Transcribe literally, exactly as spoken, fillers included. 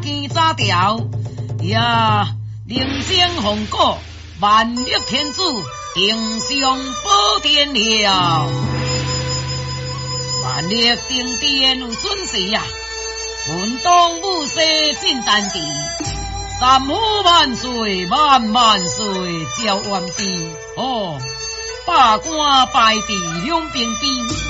见早条呀，灵仙红果，万历天子定上宝殿了。万历定殿有准时呀，文东武西进丹地，三虎万岁万万岁叫万岁哦，百官拜地两边边。